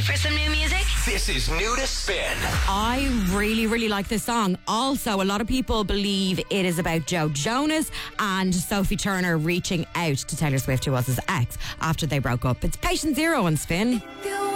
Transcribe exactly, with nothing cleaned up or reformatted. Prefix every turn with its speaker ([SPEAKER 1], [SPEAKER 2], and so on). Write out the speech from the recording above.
[SPEAKER 1] for some new music?
[SPEAKER 2] This is New to Spin.
[SPEAKER 3] I really, really like this song. Also, a lot of people believe it is about Joe Jonas and Sophie Turner reaching out to Taylor Swift, who was his ex, after they broke up. It's Patient Zero on Spin.